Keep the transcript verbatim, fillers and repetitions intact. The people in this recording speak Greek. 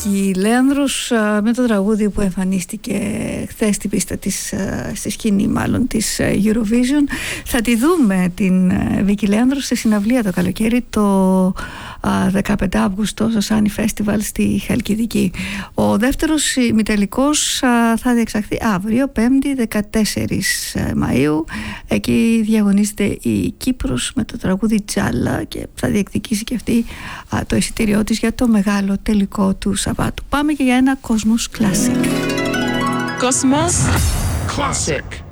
Βίκη Λέανδρος με το τραγούδι που εμφανίστηκε χθες στην πίστα της, στη σκηνή μάλλον της Eurovision. Θα τη δούμε την Βίκη Λέανδρος σε συναυλία το καλοκαίρι, το δεκαπέντε Αυγούστου στο Sunny Festival στη Χαλκιδική. Ο δεύτερος ημιτελικός θα διεξαχθεί αύριο, Πέμπτη δεκατέσσερις Μαΐου. Εκεί διαγωνίζεται η Κύπρος με το τραγούδι Τζάλα και θα διεκδικήσει και αυτή το εισιτήριό της για το μεγάλο τελικό του Σαββάτου. Πάμε και για ένα Cosmos Classic. Cosmos Classic.